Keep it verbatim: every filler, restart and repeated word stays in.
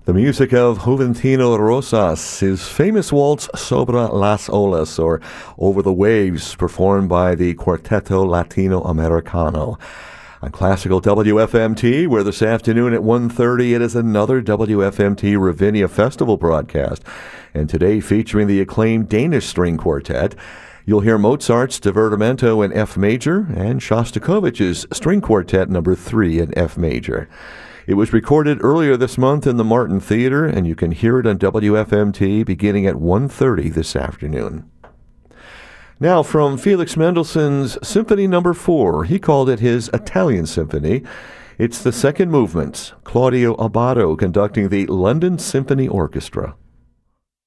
The music of Juventino Rosas, his famous waltz Sobre las Olas, or Over the Waves, performed by the Quarteto Latino Americano. On Classical W F M T, where this afternoon at one thirty it is another W F M T Ravinia Festival broadcast, and today featuring the acclaimed Danish String Quartet. You'll hear Mozart's Divertimento in F major and Shostakovich's String Quartet number three in F major. It was recorded earlier this month in the Martin Theater, and you can hear it on W F M T beginning at one thirty this afternoon. Now, from Felix Mendelssohn's Symphony number four, he called it his Italian Symphony. It's the second movement, Claudio Abbado conducting the London Symphony Orchestra.